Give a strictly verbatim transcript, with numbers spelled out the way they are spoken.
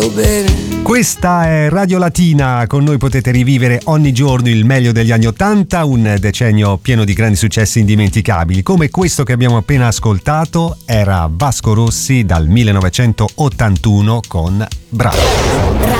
Questa è Radio Latina, con noi potete rivivere ogni giorno il meglio degli anni Ottanta, un decennio pieno di grandi successi indimenticabili, come questo che abbiamo appena ascoltato. Era Vasco Rossi dal millenovecentottantuno con Bravo.